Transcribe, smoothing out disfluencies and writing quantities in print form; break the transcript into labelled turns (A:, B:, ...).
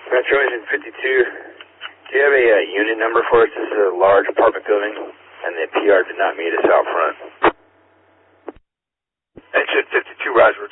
A: Metro Engine 52, do you have a unit number for us? This is a large apartment building, and the PR did not meet us out front.
B: Engine 52, Roger.